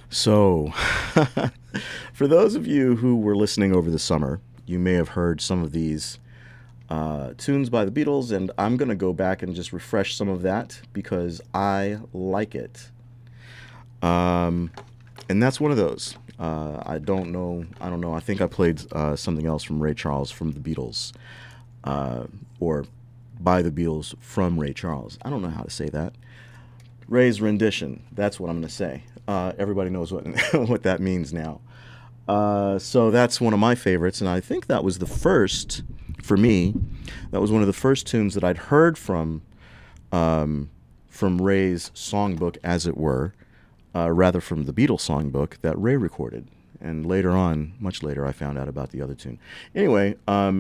So, for those of you who were listening over the summer, you may have heard some of these tunes by the Beatles, and I'm going to go back and just refresh some of that because I like it. Um, and that's one of those. I don't know. I don't know. I think I played something else from Ray Charles from the Beatles, or by the Beatles from Ray Charles. I don't know how to say that. Ray's rendition. That's what I'm going to say. Everybody knows what what that means now. So that's one of my favorites, and I think that was the first for me. That was one of the first tunes that I'd heard from Ray's songbook, as it were, rather from the Beatles songbook that Ray recorded. And later on, much later, I found out about the other tune. Anyway,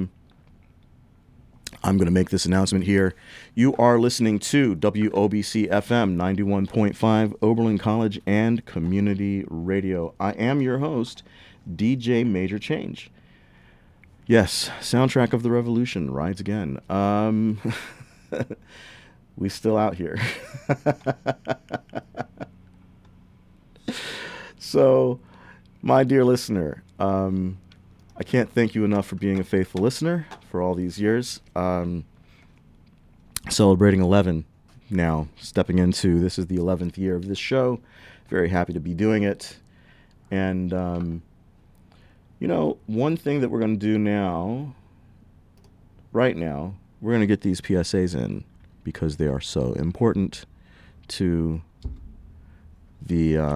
I'm going to make this announcement here. You are listening to WOBC FM 91.5, Oberlin College and Community Radio. I am your host, DJ Major Change. Yes, Soundtrack of the Revolution rides again. We still out here. So, my dear listener, I can't thank you enough for being a faithful listener for all these years. Celebrating 11 now, stepping into this is the 11th year of this show. Very happy to be doing it. And, one thing that we're going to do now, right now, we're going to get these PSAs in because they are so important to the